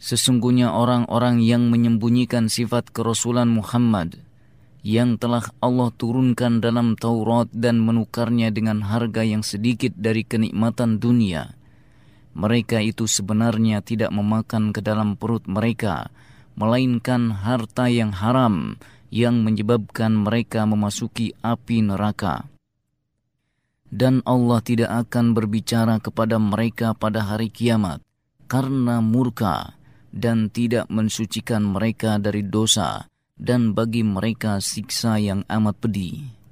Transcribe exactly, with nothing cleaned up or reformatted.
Sesungguhnya orang-orang yang menyembunyikan sifat kerasulan Muhammad yang telah Allah turunkan dalam Taurat dan menukarnya dengan harga yang sedikit dari kenikmatan dunia, mereka itu sebenarnya tidak memakan ke dalam perut mereka, melainkan harta yang haram yang menyebabkan mereka memasuki api neraka. Dan Allah tidak akan berbicara kepada mereka pada hari kiamat karena murka dan tidak mensucikan mereka dari dosa, dan bagi mereka siksa yang amat pedih.